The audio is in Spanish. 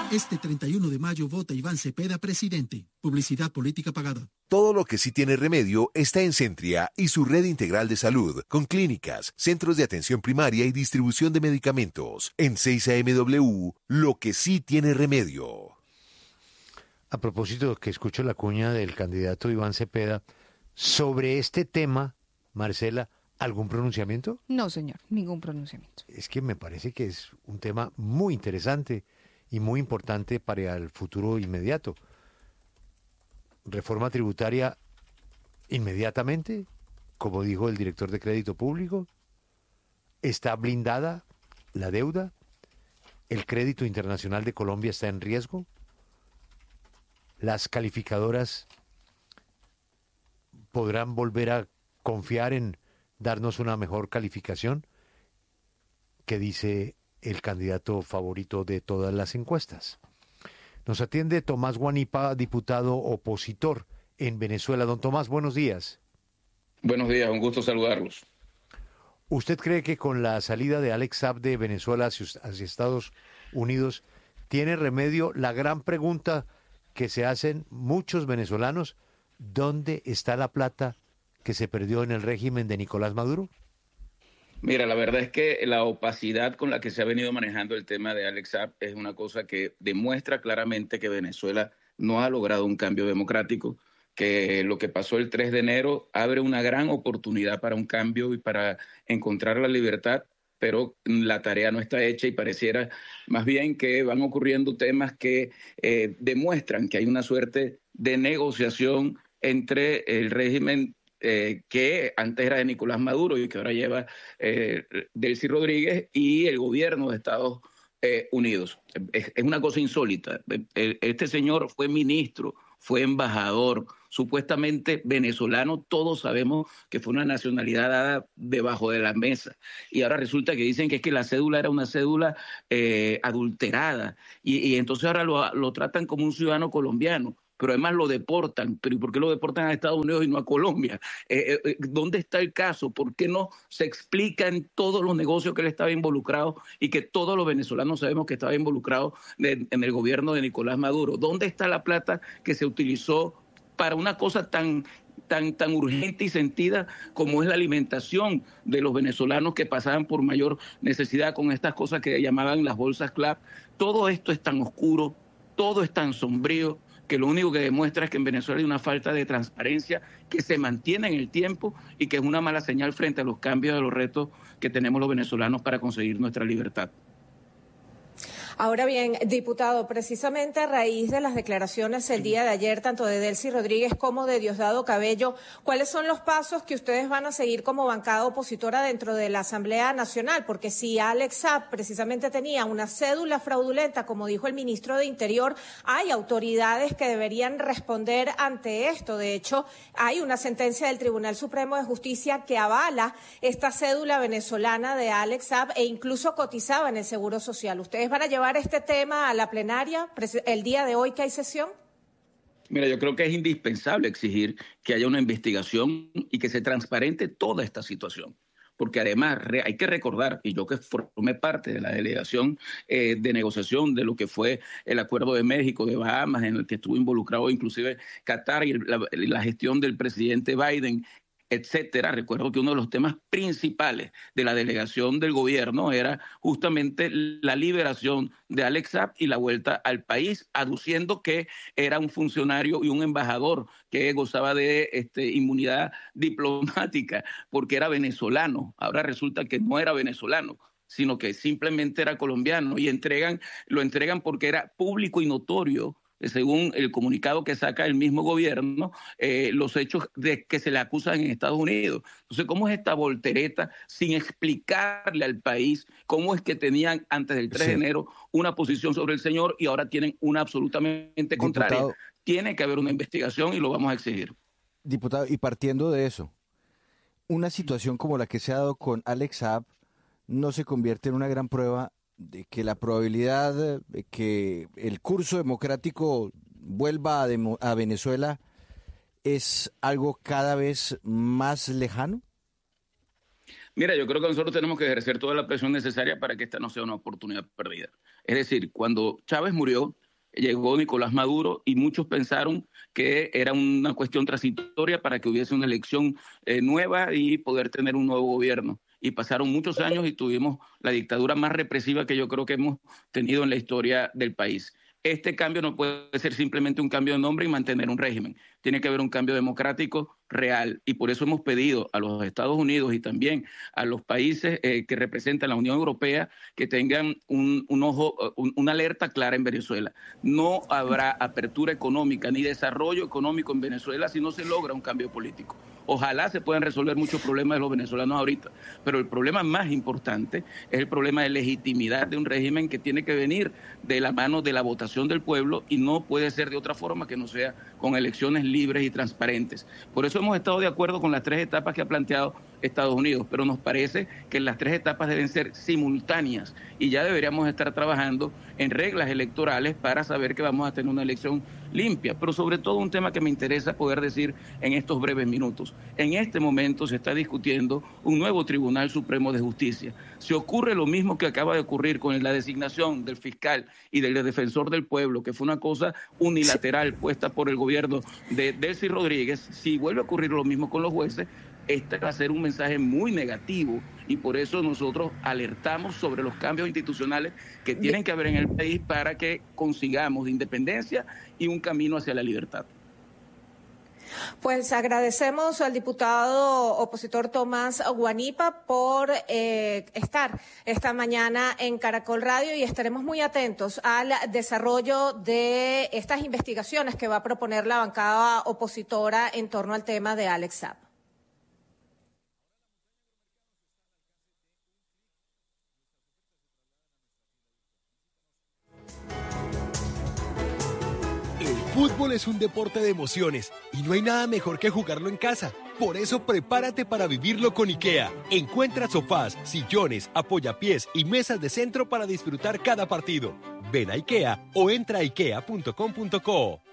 Este 31 de mayo vota Iván Cepeda presidente. Publicidad política pagada. Todo lo que sí tiene remedio está en Centria y su red integral de salud, con clínicas, centros de atención primaria y distribución de medicamentos. En 6AMW, lo que sí tiene remedio. A propósito que escucho la cuña del candidato Iván Cepeda, sobre este tema, Marcela, ¿algún pronunciamiento? No, señor, ningún pronunciamiento. Es que me parece que es un tema muy interesante y muy importante para el futuro inmediato. Reforma tributaria inmediatamente, como dijo el director de Crédito Público. ¿Está blindada la deuda? ¿El crédito internacional de Colombia está en riesgo? ¿Las calificadoras podrán volver a confiar en darnos una mejor calificación? ¿Qué dice el candidato favorito de todas las encuestas? Nos atiende Tomás Guanipa, diputado opositor en Venezuela. Don Tomás, buenos días. Buenos días, un gusto saludarlos. ¿Usted cree que con la salida de Alex Saab de Venezuela hacia Estados Unidos tiene remedio la gran pregunta que se hacen muchos venezolanos? ¿Dónde está la plata que se perdió en el régimen de Nicolás Maduro? Mira, la verdad es que la opacidad con la que se ha venido manejando el tema de Alex Saab es una cosa que demuestra claramente que Venezuela no ha logrado un cambio democrático, que lo que pasó el 3 de enero abre una gran oportunidad para un cambio y para encontrar la libertad, pero la tarea no está hecha y pareciera más bien que van ocurriendo temas que demuestran que hay una suerte de negociación entre el régimen que antes era de Nicolás Maduro y que ahora lleva Delcy Rodríguez y el gobierno de Estados Unidos. Es una cosa insólita. Este señor fue ministro, fue embajador, supuestamente venezolano, todos sabemos que fue una nacionalidad dada debajo de la mesa. Y ahora resulta que dicen que es que la cédula era una cédula adulterada y entonces ahora lo tratan como un ciudadano colombiano. Pero además lo deportan. ¿Pero y por qué lo deportan a Estados Unidos y no a Colombia? ¿Dónde está el caso? ¿Por qué no se explica en todos los negocios que él estaba involucrado y que todos los venezolanos sabemos que estaba involucrado en el gobierno de Nicolás Maduro? ¿Dónde está la plata que se utilizó para una cosa tan urgente y sentida como es la alimentación de los venezolanos que pasaban por mayor necesidad con estas cosas que llamaban las bolsas CLAP? Todo esto es tan oscuro, todo es tan sombrío, que lo único que demuestra es que en Venezuela hay una falta de transparencia que se mantiene en el tiempo y que es una mala señal frente a los cambios de los retos que tenemos los venezolanos para conseguir nuestra libertad. Ahora bien, diputado, precisamente a raíz de las declaraciones el día de ayer, tanto de Delcy Rodríguez como de Diosdado Cabello, ¿cuáles son los pasos que ustedes van a seguir como bancada opositora dentro de la Asamblea Nacional? Porque si Alex Saab precisamente tenía una cédula fraudulenta, como dijo el ministro de Interior, hay autoridades que deberían responder ante esto. De hecho, hay una sentencia del Tribunal Supremo de Justicia que avala esta cédula venezolana de Alex Saab e incluso cotizaba en el Seguro Social. ¿Ustedes van a llevar este tema a la plenaria el día de hoy que hay sesión? Mira, yo creo que es indispensable exigir que haya una investigación y que se transparente toda esta situación. Porque además hay que recordar, y yo que formé parte de la delegación de negociación de lo que fue el Acuerdo de México, de Bahamas, en el que estuvo involucrado inclusive Qatar y la gestión del presidente Biden, etcétera. Recuerdo que uno de los temas principales de la delegación del gobierno era justamente la liberación de Alex Saab y la vuelta al país, aduciendo que era un funcionario y un embajador que gozaba de inmunidad diplomática porque era venezolano. Ahora resulta que no era venezolano, sino que simplemente era colombiano y lo entregan porque era público y notorio, según el comunicado que saca el mismo gobierno, los hechos de que se le acusan en Estados Unidos. Entonces, ¿cómo es esta voltereta sin explicarle al país cómo es que tenían antes del 3 de enero una posición sobre el señor y ahora tienen una absolutamente contraria? Diputado, tiene que haber una investigación y lo vamos a exigir. Diputado, y partiendo de eso, una situación como la que se ha dado con Alex Saab no se convierte en una gran prueba de que la probabilidad de que el curso democrático vuelva a Venezuela es algo cada vez más lejano? Mira, yo creo que nosotros tenemos que ejercer toda la presión necesaria para que esta no sea una oportunidad perdida. Es decir, cuando Chávez murió, llegó Nicolás Maduro y muchos pensaron que era una cuestión transitoria para que hubiese una elección nueva y poder tener un nuevo gobierno. Y pasaron muchos años y tuvimos la dictadura más represiva que yo creo que hemos tenido en la historia del país. Este cambio no puede ser simplemente un cambio de nombre y mantener un régimen. Tiene que haber un cambio democrático real y por eso hemos pedido a los Estados Unidos y también a los países que representan la Unión Europea que tengan una alerta clara en Venezuela. No habrá apertura económica ni desarrollo económico en Venezuela si no se logra un cambio político. Ojalá se puedan resolver muchos problemas de los venezolanos ahorita, pero el problema más importante es el problema de legitimidad de un régimen que tiene que venir de la mano de la votación del pueblo y no puede ser de otra forma que no sea con elecciones libres y transparentes. Por eso hemos estado de acuerdo con las 3 etapas que ha planteado Estados Unidos, pero nos parece que las 3 etapas deben ser simultáneas y ya deberíamos estar trabajando en reglas electorales para saber que vamos a tener una elección limpia, pero sobre todo un tema que me interesa poder decir en estos breves minutos. En este momento se está discutiendo un nuevo Tribunal Supremo de Justicia. Si ocurre lo mismo que acaba de ocurrir con la designación del fiscal y del defensor del pueblo, que fue una cosa unilateral puesta por el gobierno de Delcy Rodríguez, si vuelve a ocurrir lo mismo con los jueces, este va a ser un mensaje muy negativo y por eso nosotros alertamos sobre los cambios institucionales que tienen que haber en el país para que consigamos independencia y un camino hacia la libertad. Pues agradecemos al diputado opositor Tomás Guanipa por estar esta mañana en Caracol Radio y estaremos muy atentos al desarrollo de estas investigaciones que va a proponer la bancada opositora en torno al tema de Alex Saab. El fútbol es un deporte de emociones y no hay nada mejor que jugarlo en casa. Por eso prepárate para vivirlo con IKEA. Encuentra sofás, sillones, apoyapiés y mesas de centro para disfrutar cada partido. Ven a IKEA o entra a ikea.com.co.